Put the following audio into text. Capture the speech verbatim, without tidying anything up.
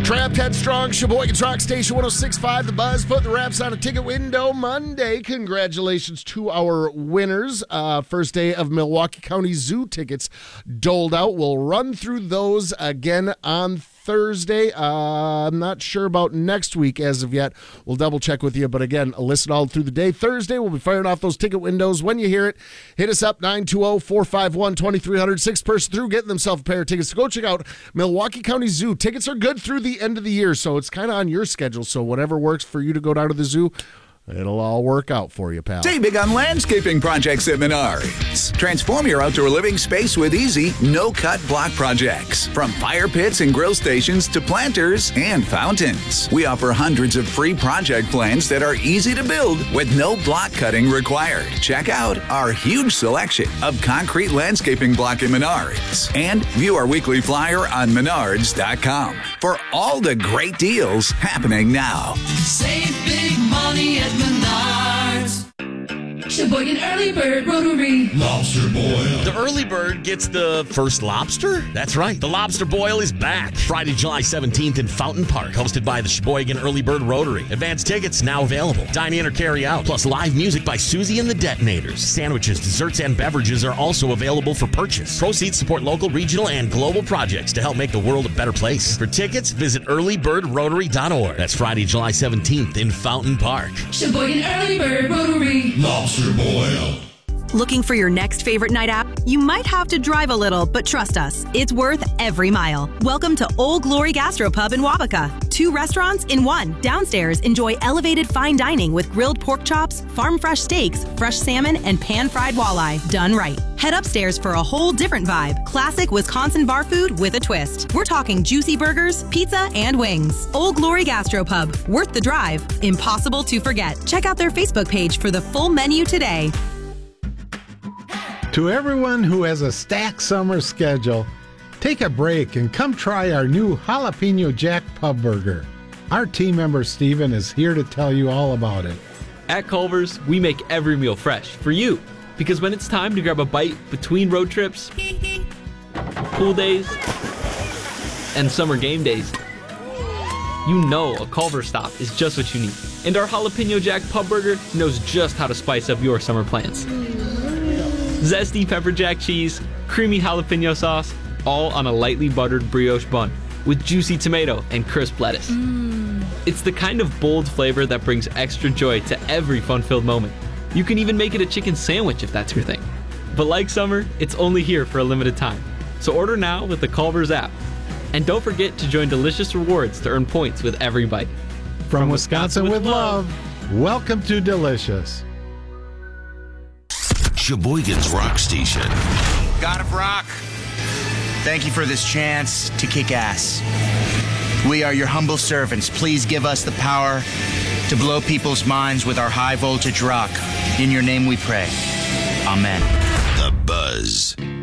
Trapped Headstrong, Sheboygan's Rock Station one oh six point five, The Buzz. Put the wraps on a ticket window Monday. Congratulations to our winners. Uh, first day of Milwaukee County Zoo tickets doled out. We'll run through those again on Thursday. Uh, I'm not sure about next week as of yet. We'll double check with you. But again, listen all through the day. Thursday, we'll be firing off those ticket windows. When you hear it, hit us up, nine two zero, four five one, two three zero zero. Sixth person through getting themselves a pair of tickets. So go check out Milwaukee County Zoo. Tickets are good through the end of the year, so it's kind of on your schedule. So whatever works for you to go down to the zoo, it'll all work out for you, pal. Save big on landscaping projects at Menards. Transform your outdoor living space with easy, no-cut block projects. From fire pits and grill stations to planters and fountains. We offer hundreds of free project plans that are easy to build with no block cutting required. Check out our huge selection of concrete landscaping block at Menards. And view our weekly flyer on menards dot com for all the great deals happening now. Save big money at Menards. Sheboygan Early Bird Rotary. Lobster boil. The Early Bird gets the first lobster? That's right. The Lobster Boil is back. Friday, July seventeenth in Fountain Park, hosted by the Sheboygan Early Bird Rotary. Advance tickets now available. Dine in or carry out. Plus live music by Susie and the Detonators. Sandwiches, desserts, and beverages are also available for purchase. Proceeds support local, regional, and global projects to help make the world a better place. For tickets, visit early bird rotary dot org. That's Friday, July seventeenth in Fountain Park. Sheboygan Early Bird Rotary. Lobster boil. Looking for your next favorite night out? You might have to drive a little, but trust us, it's worth every mile. Welcome to Old Glory Gastropub in Wabaka. Two restaurants in one. Downstairs, enjoy elevated fine dining with grilled pork chops, farm-fresh steaks, fresh salmon, and pan-fried walleye. Done right. Head upstairs for a whole different vibe. Classic Wisconsin bar food with a twist. We're talking juicy burgers, pizza, and wings. Old Glory Gastropub. Worth the drive. Impossible to forget. Check out their Facebook page for the full menu today. To everyone who has a stacked summer schedule, take a break and come try our new Jalapeno Jack Pub Burger. Our team member Steven is here to tell you all about it. At Culver's, we make every meal fresh for you. Because when it's time to grab a bite between road trips, pool days, and summer game days, you know a Culver's stop is just what you need. And our Jalapeno Jack Pub Burger knows just how to spice up your summer plans. Zesty pepper jack cheese, creamy jalapeno sauce, all on a lightly buttered brioche bun with juicy tomato and crisp lettuce. Mm. It's the kind of bold flavor that brings extra joy to every fun-filled moment. You can even make it a chicken sandwich if that's your thing. But like summer, it's only here for a limited time. So order now with the Culver's app. And don't forget to join Delicious Rewards to earn points with every bite. From, From Wisconsin, Wisconsin with love, love, welcome to Delicious. Sheboygan's Rock Station. God of Rock, thank you for this chance to kick ass. We are your humble servants. Please give us the power to blow people's minds with our high voltage rock. In your name we pray. Amen. The Buzz.